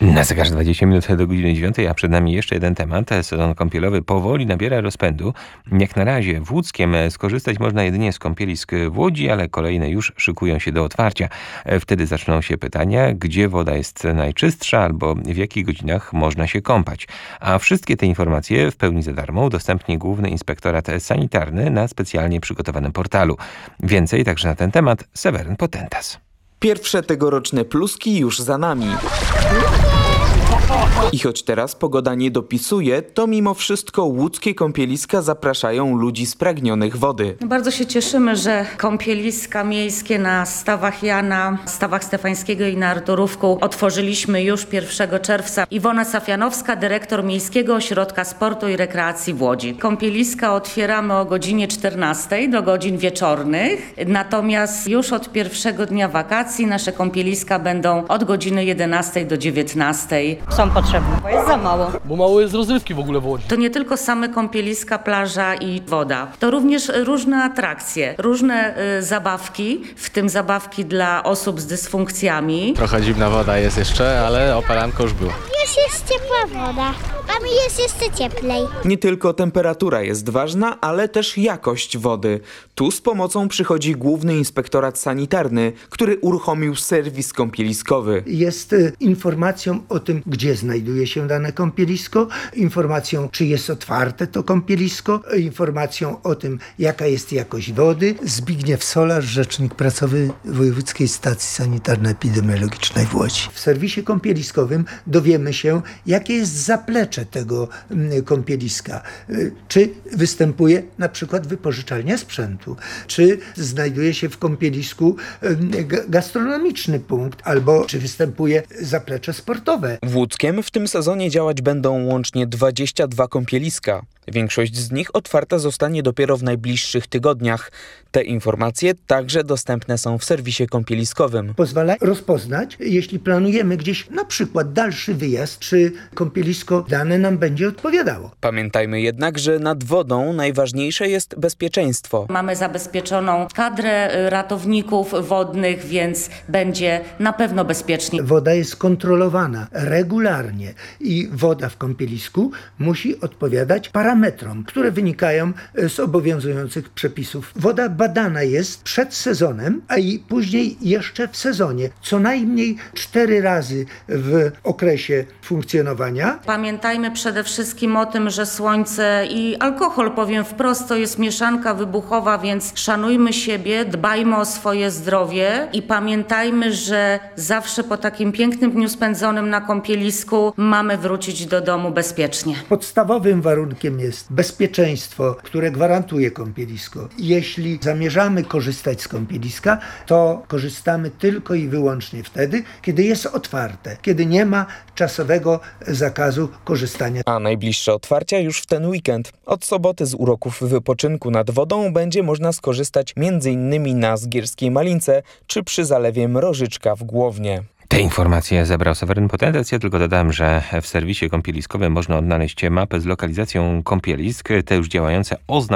Na zegarze 20 minut do godziny 9, a przed nami jeszcze jeden temat. Sezon kąpielowy powoli nabiera rozpędu. Jak na razie w Łódzkiem skorzystać można jedynie z kąpielisk w Łodzi, ale kolejne już szykują się do otwarcia. Wtedy zaczną się pytania, gdzie woda jest najczystsza albo w jakich godzinach można się kąpać. A wszystkie te informacje w pełni za darmo udostępni Główny Inspektorat Sanitarny na specjalnie przygotowanym portalu. Więcej także na ten temat Seweryn Potentas. Pierwsze tegoroczne pluski już za nami. I choć teraz pogoda nie dopisuje, to mimo wszystko łódzkie kąpieliska zapraszają ludzi spragnionych wody. Bardzo się cieszymy, że kąpieliska miejskie na Stawach Jana, Stawach Stefańskiego i na Arturówku otworzyliśmy już 1 czerwca. Iwona Safianowska, dyrektor Miejskiego Ośrodka Sportu i Rekreacji w Łodzi. Kąpieliska otwieramy o godzinie 14 do godzin wieczornych, natomiast już od pierwszego dnia wakacji nasze kąpieliska będą od godziny 11 do 19. Są potrzebne, bo jest za mało. Bo mało jest rozrywki w ogóle w Łodzi. To nie tylko same kąpieliska, plaża i woda. To również różne atrakcje, różne zabawki, w tym zabawki dla osób z dysfunkcjami. Trochę zimna woda jest jeszcze, ale opalanko już było. Jest ciepła woda, a mi jest jeszcze cieplej. Nie tylko temperatura jest ważna, ale też jakość wody. Tu z pomocą przychodzi Główny Inspektorat Sanitarny, który uruchomił serwis kąpieliskowy. Jest informacją o tym, gdzie znajduje się dane kąpielisko, informacją, czy jest otwarte to kąpielisko, informacją o tym, jaka jest jakość wody. Zbigniew Solarz, rzecznik prasowy Wojewódzkiej Stacji Sanitarno-Epidemiologicznej w Łodzi. W serwisie kąpieliskowym dowiemy się, jakie jest zaplecze tego kąpieliska. Czy występuje na przykład wypożyczalnia sprzętu, czy znajduje się w kąpielisku gastronomiczny punkt, albo czy występuje zaplecze sportowe. W Łódzkiem w tym sezonie działać będą łącznie 22 kąpieliska. Większość z nich otwarta zostanie dopiero w najbliższych tygodniach. Te informacje także dostępne są w serwisie kąpieliskowym. Pozwala rozpoznać, jeśli planujemy gdzieś na przykład dalszy wyjazd, czy kąpielisko dane nam będzie odpowiadało. Pamiętajmy jednak, że nad wodą najważniejsze jest bezpieczeństwo. Mamy zabezpieczoną kadrę ratowników wodnych, więc będzie na pewno bezpiecznie. Woda jest kontrolowana regularnie i woda w kąpielisku musi odpowiadać parametrom, które wynikają z obowiązujących przepisów. Woda badana jest przed sezonem, a i później jeszcze w sezonie. Co najmniej 4 razy w okresie funkcjonowania. Pamiętajmy przede wszystkim o tym, że słońce i alkohol, powiem wprost, to jest mieszanka wybuchowa, więc szanujmy siebie, dbajmy o swoje zdrowie i pamiętajmy, że zawsze po takim pięknym dniu spędzonym na kąpielisku mamy wrócić do domu bezpiecznie. Podstawowym warunkiem jest bezpieczeństwo, które gwarantuje kąpielisko. Jeśli zamierzamy korzystać z kąpieliska, to korzystamy tylko i wyłącznie wtedy, kiedy jest otwarte, kiedy nie ma czasowego zakazu korzystania. A najbliższe otwarcia już w ten weekend. Od soboty z uroków wypoczynku nad wodą będzie można skorzystać m.in. na Zgierskiej Malince czy przy zalewie Mrożyczka w Głownie. Te informacje zebrał Seweryn Potentas. Ja tylko dodam, że w serwisie kąpieliskowym można odnaleźć mapę z lokalizacją kąpielisk. Te już działające